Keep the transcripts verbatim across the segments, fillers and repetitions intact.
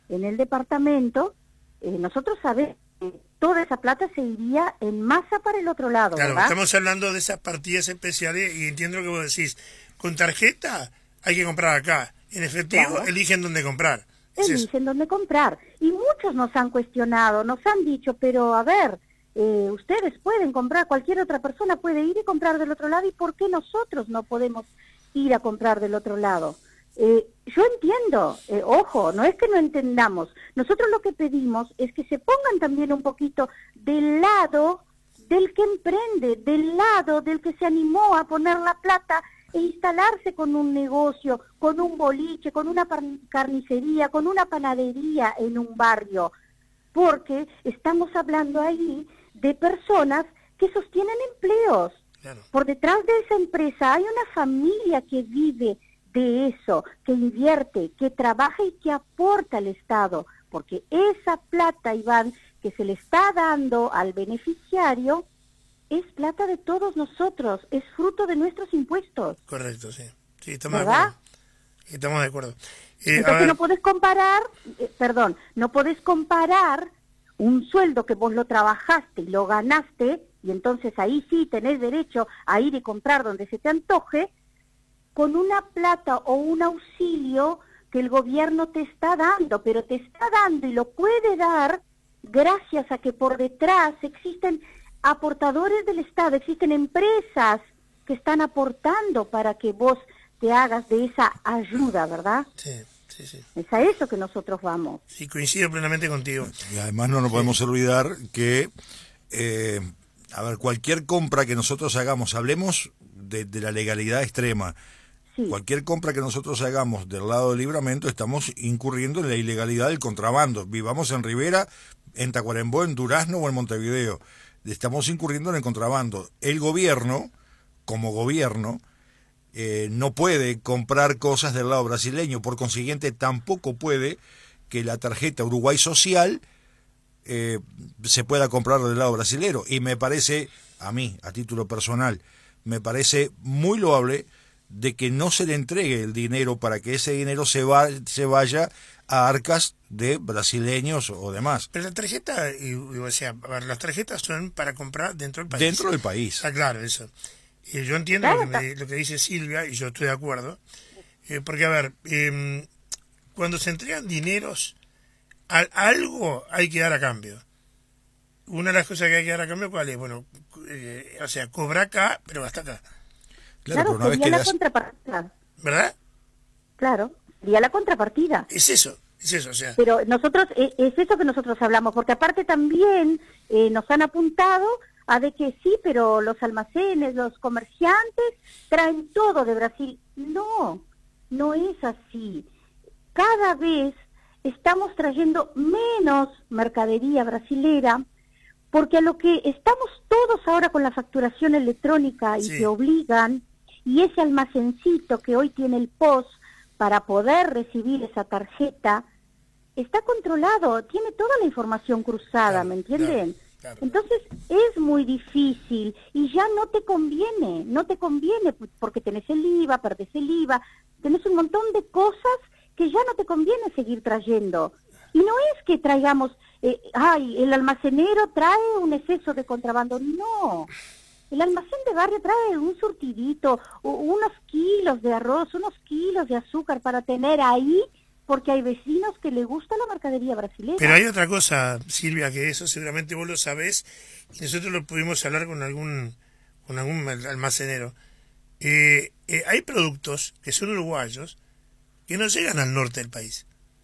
en el departamento, eh, nosotros sabemos que toda esa plata se iría en masa para el otro lado, Claro, ¿verdad? estamos hablando de esas partidas especiales y entiendo lo que vos decís. Con tarjeta hay que comprar acá. En efectivo, Claro. eligen dónde comprar. Es eso. Eligen dónde comprar. Y muchos nos han cuestionado, nos han dicho, pero a ver, eh, ustedes pueden comprar, cualquier otra persona puede ir y comprar del otro lado, ¿y por qué nosotros no podemos ir a comprar del otro lado? Eh, yo entiendo, eh, ojo, no es que no entendamos. Nosotros lo que pedimos es que se pongan también un poquito del lado del que emprende, del lado del que se animó a poner la plata e instalarse con un negocio, con un boliche, con una carnicería, con una panadería en un barrio, porque estamos hablando ahí de personas que sostienen empleos. Claro. Por detrás de esa empresa hay una familia que vive de eso, que invierte, que trabaja y que aporta al Estado, porque esa plata, Iván, que se le está dando al beneficiario, es plata de todos nosotros, es fruto de nuestros impuestos. Correcto, sí. Sí, estamos ¿verdad? de acuerdo. Estamos de acuerdo. Eh, Entonces ver... no podés comparar, eh, perdón, no podés comparar un sueldo que vos lo trabajaste y lo ganaste, y entonces ahí sí tenés derecho a ir y comprar donde se te antoje, con una plata o un auxilio que el gobierno te está dando, pero te está dando y lo puede dar gracias a que por detrás existen aportadores del Estado, existen empresas que están aportando para que vos te hagas de esa ayuda, ¿verdad? Sí, sí, sí. Es a eso que nosotros vamos. Sí, coincido plenamente contigo. Y además no nos sí. podemos olvidar que, eh, a ver, cualquier compra que nosotros hagamos, hablemos de, de la legalidad extrema, Sí. cualquier compra que nosotros hagamos del lado del Libramento, estamos incurriendo en la ilegalidad del contrabando. Vivamos en Rivera, en Tacuarembó, en Durazno o en Montevideo. Estamos incurriendo en el contrabando. El gobierno, como gobierno, eh, no puede comprar cosas del lado brasileño, por consiguiente tampoco puede que la tarjeta Uruguay Social eh, se pueda comprar del lado brasilero. Y me parece, a mí, a título personal, me parece muy loable de que no se le entregue el dinero para que ese dinero se, va, se vaya a arcas de brasileños o demás. Pero la tarjeta, y, o sea, a ver, las tarjetas son para comprar dentro del país. Dentro del país. Está claro eso. Y yo entiendo Claro. lo, que me, lo que dice Silvia, y yo estoy de acuerdo, eh, porque, a ver, eh, cuando se entregan dineros, a, algo hay que dar a cambio. Una de las cosas que hay que dar a cambio, ¿cuál es? Bueno, eh, o sea, cobra acá, pero hasta acá. Claro, Claro, pero una vez sería que la das... contrapartida. ¿Verdad? Claro, sería la contrapartida. Es eso, es eso, o sea. Pero nosotros, eh, es eso que nosotros hablamos, porque aparte también eh, nos han apuntado a de que sí, pero los almacenes, los comerciantes traen todo de Brasil. No, no es así. Cada vez estamos trayendo menos mercadería brasilera, porque a lo que estamos todos ahora con la facturación electrónica y Sí. que obligan, y ese almacencito que hoy tiene el P O S para poder recibir esa tarjeta, está controlado, tiene toda la información cruzada, Claro, ¿me entienden? claro, claro. Entonces es muy difícil y ya no te conviene, no te conviene porque tenés el I V A, perdés el I V A, tenés un montón de cosas que ya no te conviene seguir trayendo. Y no es que traigamos, eh, ay, el almacenero trae un exceso de contrabando, no. El almacén de barrio trae un surtidito, unos kilos de arroz, unos kilos de azúcar para tener ahí, porque hay vecinos que les gusta la mercadería brasileña. Pero hay otra cosa, Silvia, que eso seguramente vos lo sabés, y nosotros lo pudimos hablar con algún con algún almacenero. Eh, eh, hay productos que son uruguayos que no llegan al norte del país.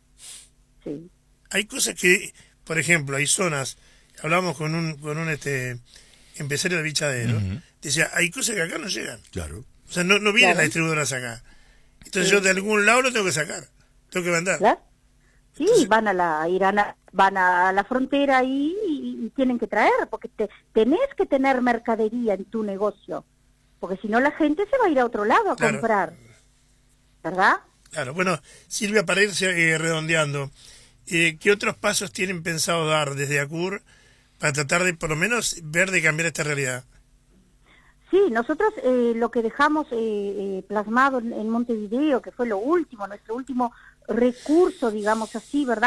Sí. Hay cosas que, por ejemplo, hay zonas, hablamos con un con un este empresario de Bichadero, Uh-huh. decía, hay cosas que acá no llegan. Claro. O sea, no, no vienen Claro. las distribuidoras acá. Entonces Sí. yo de algún lado lo tengo que sacar, tengo que vender. ¿Claro? Sí, Entonces- van a la irán a, van a la frontera ahí y, y tienen que traer, porque te, tenés que tener mercadería en tu negocio, porque si no la gente se va a ir a otro lado a Claro. comprar, ¿verdad? Claro, bueno, Silvia, para irse eh, redondeando, eh, ¿qué otros pasos tienen pensado dar desde ACUR para tratar de, por lo menos, ver de cambiar esta realidad? Sí, nosotros eh, lo que dejamos eh, eh, plasmado en, en Montevideo, que fue lo último, nuestro último recurso, digamos así, ¿verdad?